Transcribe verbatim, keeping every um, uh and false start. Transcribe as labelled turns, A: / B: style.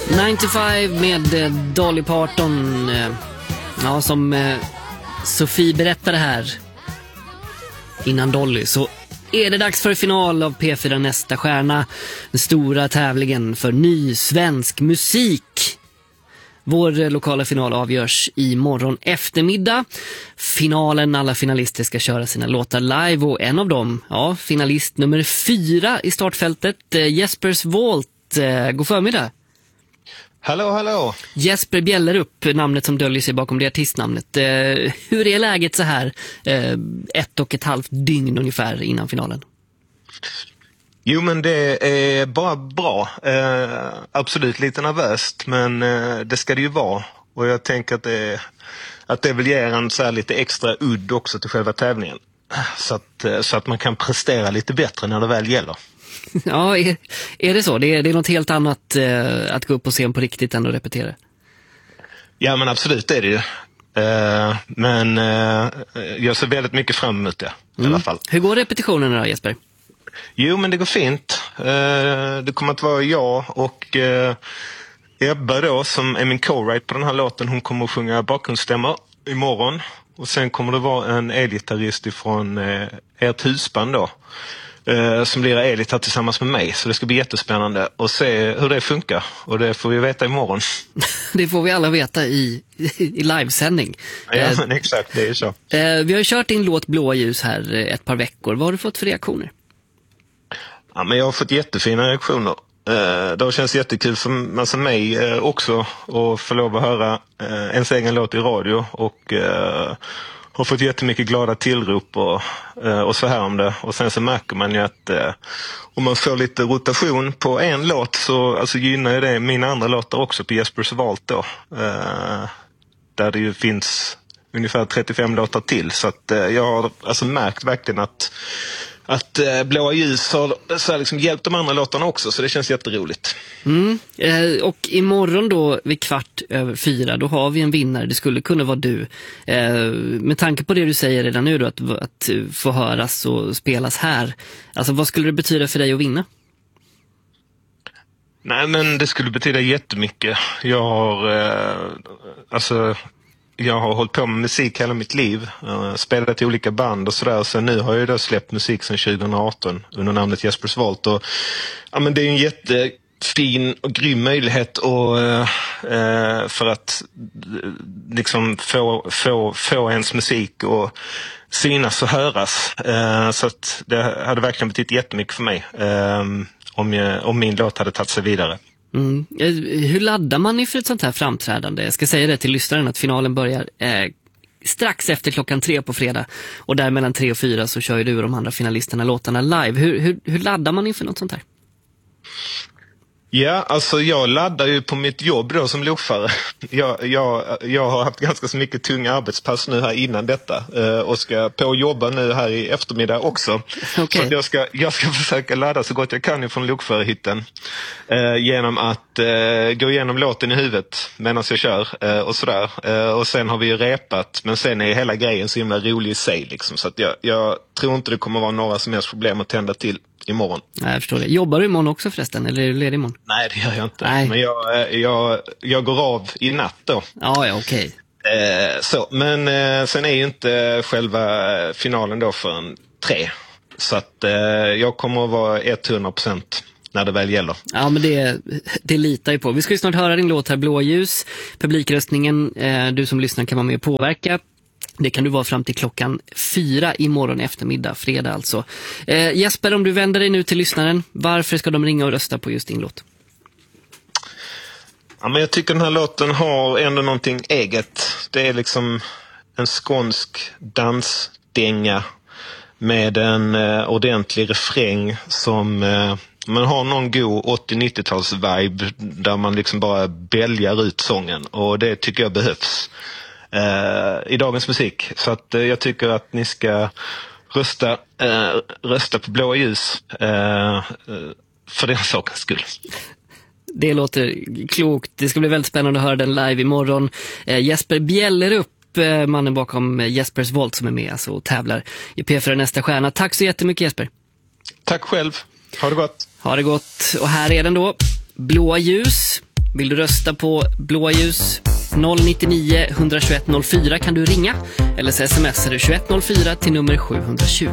A: nittiofem med eh, Dolly Parton. Eh, ja, som eh, Sofie berättade här innan Dolly, så är det dags för final av P fyra Nästa stjärna. Den stora tävlingen för ny svensk musik. Vår eh, lokala final avgörs i morgon eftermiddag. Finalen, alla finalister ska köra sina låtar live, och en av dem, ja, finalist nummer fyra i startfältet, eh, Jespers Vault. Eh, god förmiddag.
B: Hallå, hallå.
A: Jesper Bjellerup, namnet som döljer sig bakom det artistnamnet. Eh, hur är läget så här eh, ett och ett halvt dygn ungefär innan finalen?
B: Jo, men det är bara bra. Eh, absolut lite nervöst, men eh, det ska det ju vara. Och jag tänker att det, att det vill ge en så här lite extra udd också till själva tävlingen. Så att, så att man kan prestera lite bättre när det väl gäller.
A: Ja, är, är det så? Det är, det är något helt annat eh, att gå upp på scen på riktigt än att repetera.
B: Ja, men absolut det är det ju. Eh, men eh, jag ser väldigt mycket fram emot det i
A: Mm.
B: alla fall.
A: Hur går repetitionen då, Jesper?
B: Jo, men det går fint. Eh, det kommer att vara jag och eh, Ebba då, som är min co-write på den här låten. Hon kommer att sjunga bakgrundsstämmor imorgon. Och sen kommer det vara en elgitarrist ifrån eh, ert husband då, eh, som blir elgitarr tillsammans med mig. Så det ska bli jättespännande att se hur det funkar. Och det får vi veta imorgon.
A: Det får vi alla veta i, i livesändning.
B: Ja, men exakt, det är så.
A: Eh, vi har kört din låt Blåa ljus här ett par veckor. Vad har du fått för reaktioner?
B: Ja, men jag har fått jättefina reaktioner. Eh, det har känts jättekul för alltså mig eh, också att få lov att höra eh, ens egen låt i radio, och eh, har fått jättemycket glada tillrop och, eh, och så här om det. Och sen så märker man ju att eh, om man får lite rotation på en låt, så alltså, gynnar ju det mina andra låtar också på Jespers Vault då. Eh, där det ju finns ungefär trettiofem låtar till. Så att eh, jag har alltså märkt verkligen att Att eh, Blåa ljus har så här, liksom, hjälpt de andra låtarna också, så det känns jätteroligt.
A: Mm. Eh, och imorgon då vid kvart över fyra, då har vi en vinnare. Det skulle kunna vara du. Eh, med tanke på det du säger redan nu då, att, att få höras och spelas här. Alltså, vad skulle det betyda för dig att vinna?
B: Nej, men det skulle betyda jättemycket. Jag har eh, alltså jag har hållit på med musik hela mitt liv, uh, spelat i olika band och sådär. Så nu har jag ju då släppt musik sedan tjugo arton under namnet Jespers Vault. Och, ja, men det är en jättefin och grym möjlighet och, uh, uh, för att uh, liksom få, få, få ens musik och synas och höras. Uh, så att det hade verkligen betytt jättemycket för mig uh, om, jag, om min låt hade tagit sig vidare.
A: Mm. Hur laddar man inför ett sånt här framträdande? Jag ska säga det till lyssnaren att finalen börjar eh, strax efter klockan tre på fredag. Och där mellan tre och fyra så kör ju du och de andra finalisterna låtarna live. Hur, hur, hur laddar man inför något sånt här?
B: Ja, alltså jag laddar ju på mitt jobb då som lokförare. Jag, jag, jag har haft ganska så mycket tunga arbetspass nu här innan detta och ska på jobba nu här i eftermiddag också. Okay. Så jag ska, jag ska försöka ladda så gott jag kan från lokförarhytten eh, genom att eh, gå igenom låten i huvudet medan jag kör eh, och sådär. Eh, och sen har vi ju repat, men sen är hela grejen så himla rolig i sig liksom. Så att jag, jag tror inte det kommer vara några som helst problem att tända till imorgon.
A: Nej, jag förstår det. Jobbar du imorgon också förresten? Eller är du ledig imorgon?
B: Nej, det gör jag inte.
A: Nej.
B: Men jag, jag, jag går av i natt då.
A: Ja, ja, okej.
B: Eh, så, men eh, sen är ju inte själva finalen då förrän tre. Så att eh, jag kommer att vara hundra procent när det väl gäller.
A: Ja, men det, det litar ju på. Vi ska ju snart höra din låt här, Blåa ljus. Publikröstningen, eh, du som lyssnar kan vara med och påverka. Det kan du vara fram till klockan fyra imorgon eftermiddag, fredag alltså. Eh, Jesper, om du vänder dig nu till lyssnaren, varför ska de ringa och rösta på just din låt?
B: Ja, men jag tycker den här låten har ändå någonting eget. Det är liksom en skånsk dansdänga med en eh, ordentlig refräng som eh, man har någon god åttio-nittio-tals vibe där man liksom bara bälgar ut sången, och det tycker jag behövs Uh, i dagens musik. Så att uh, jag tycker att ni ska rösta, uh, rösta på Blåa ljus uh, uh, för den sakens skull.
A: Det låter klokt. Det ska bli väldigt spännande att höra den live imorgon. Uh, Jesper Bjellerup, uh, mannen bakom Jespers Vault, som är med alltså, och tävlar i P fyra Nästa stjärna. Tack så jättemycket, Jesper.
B: Tack själv. Ha det gott.
A: Ha det gott. Och här är den då. Blåa ljus. Vill du rösta på Blåa ljus? noll nio nio ett ett ett noll fyra kan du ringa eller så smsar du tjugoett noll fyra till nummer sju tjugo.